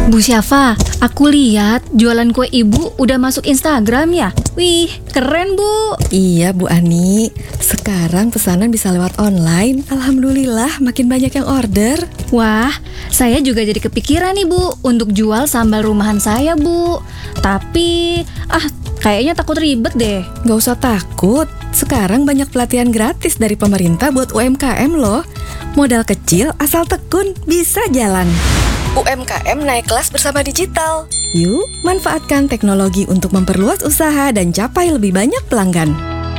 Bu Syafa, aku lihat jualan kue ibu udah masuk Instagram ya? Wih, keren Bu. Iya Bu Ani, sekarang pesanan bisa lewat online. Alhamdulillah makin banyak yang order. Wah, saya juga jadi kepikiran nih Bu untuk jual sambal rumahan saya Bu. Tapi, kayaknya takut ribet deh. Gak usah takut, sekarang banyak pelatihan gratis dari pemerintah buat UMKM loh. Modal kecil asal tekun bisa jalan. UMKM naik kelas bersama digital. Yuk, manfaatkan teknologi untuk memperluas usaha dan capai lebih banyak pelanggan.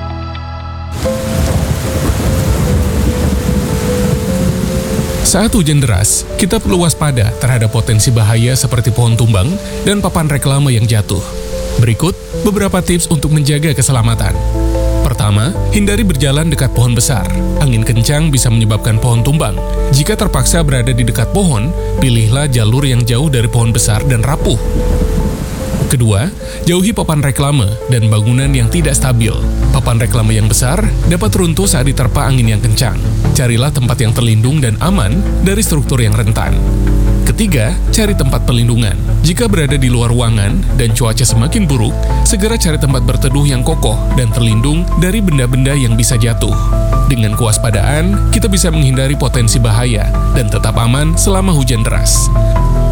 Saat hujan deras, kita perlu waspada terhadap potensi bahaya seperti pohon tumbang dan papan reklame yang jatuh. Berikut beberapa tips untuk menjaga keselamatan. Pertama, hindari berjalan dekat pohon besar. Angin kencang bisa menyebabkan pohon tumbang. Jika terpaksa berada di dekat pohon, pilihlah jalur yang jauh dari pohon besar dan rapuh. Kedua, jauhi papan reklame dan bangunan yang tidak stabil. Papan reklame yang besar dapat runtuh saat diterpa angin yang kencang. Carilah tempat yang terlindung dan aman dari struktur yang rentan. Ketiga, cari tempat perlindungan. Jika berada di luar ruangan dan cuaca semakin buruk, segera cari tempat berteduh yang kokoh dan terlindung dari benda-benda yang bisa jatuh. Dengan kewaspadaan, kita bisa menghindari potensi bahaya dan tetap aman selama hujan deras.